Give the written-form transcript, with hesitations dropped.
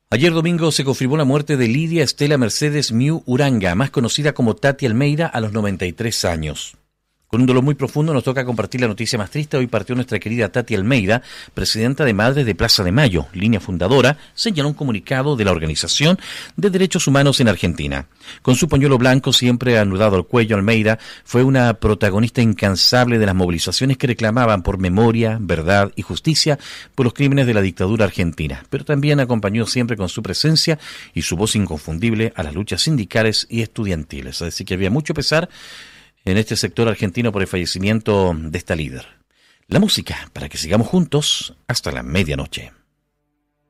Ayer domingo se confirmó la muerte de Lidia Estela Mercedes Miu Uranga, más conocida como Tati Almeida, a los 93 años. Con un dolor muy profundo nos toca compartir la noticia más triste. Hoy partió nuestra querida Tati Almeida, presidenta de Madres de Plaza de Mayo, línea fundadora, señaló un comunicado de la Organización de Derechos Humanos en Argentina. Con su pañuelo blanco siempre anudado al cuello, Almeida fue una protagonista incansable de las movilizaciones que reclamaban por memoria, verdad y justicia por los crímenes de la dictadura argentina, pero también acompañó siempre con su presencia y su voz inconfundible a las luchas sindicales y estudiantiles. Así que había mucho pesar en este sector argentino por el fallecimiento de esta líder. La música, para que sigamos juntos hasta la medianoche.